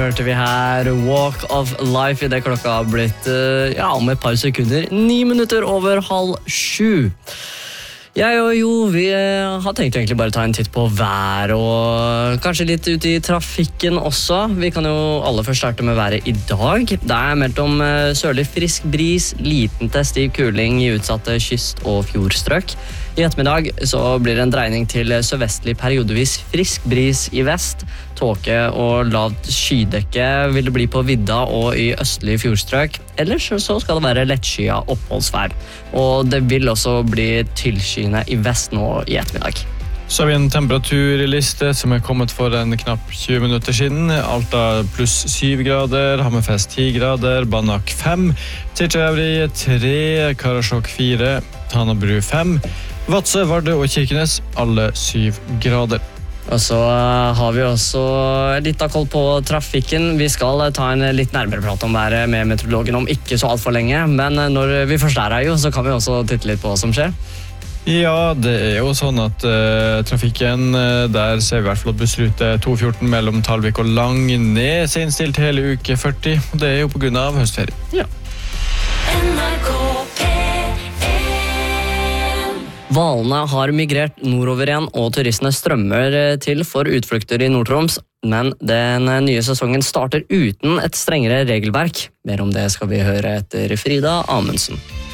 hørte vi her Walk of Life I det klokka har blitt om et par sekunder 9 minutter over 6:30. Jeg og Jo, vi har tenkt egentlig bare ta en titt på vær og kanskje litt ut I trafikken også. Vi kan jo alle først starte med været I dag. Det meldt om sørlig frisk bris, liten til stiv kuling I utsatte kyst- og fjordstrøk. I ettermiddag så blir det en dreining til sørvestlig periodevis frisk bris I vest. Tåke og lavt skydekke vil det bli på vidda og I østlige fjordstrøk. Ellers så skal det være lettskyet oppholdsvær. Og det vil også bli tilskyende I vest nå I ettermiddag. Så har vi en temperaturliste som kommet for en knapp 20 minutter siden. Alta pluss 7 grader, Hammerfest 10 grader, Banak 5, Tirtjevri 3, Karasjok 4, Tanabru 5, Vadsø, Vardø og Kirkenes alle 7 grader. Og så har vi også litt av koll på trafikken. Vi skal ta en litt nærmere prat om været med meteorologen om ikke så alt for lenge, men når vi først her jo, så kan vi også titte litt på hva som skjer. Ja, det jo sånn at trafikken, der ser vi I hvert fall at bussrute 214 mellom Talvik og Langnes innstilt hele uke 40, og det jo på grunn av høstferie. Ja. Hvalene har migrert nordover igjen, og turistene strømmer til for utflukter I Nord-Troms, men den nye sesongen starter uten et strengere regelverk. Mer om det skal vi høre etter Frida Amundsen.